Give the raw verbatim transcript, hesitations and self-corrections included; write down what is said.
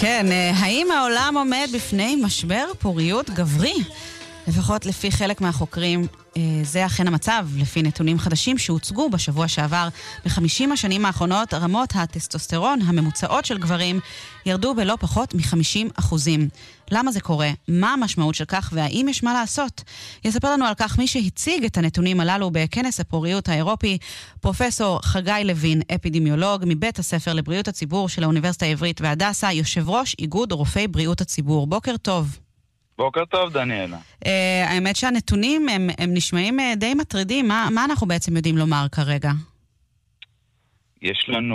כן, האם העולם עומד בפני משבר פוריות גברי? לפחות לפי חלק מהחוקרים, זה אכן המצב. לפי נתונים חדשים שהוצגו בשבוע שעבר, ב-חמישים השנים האחרונות רמות הטסטוסטרון הממוצעות של גברים ירדו בלא פחות מ-חמישים אחוזים. למה זה קורה? מה המשמעות של כך והאם יש מה לעשות? יספר לנו על כך מי שהציג את הנתונים הללו בכנס הפוריות האירופי, פרופסור חגי לוין, אפידמיולוג מבית הספר לבריאות הציבור של האוניברסיטה העברית והדסה, יושב ראש איגוד רופאי בריאות הציבור. בוקר טוב. בוקר טוב, דניאלה. Uh, האמת שהנתונים הם, הם נשמעים uh, די מטרידים. מה, מה אנחנו בעצם יודעים לומר כרגע? יש לנו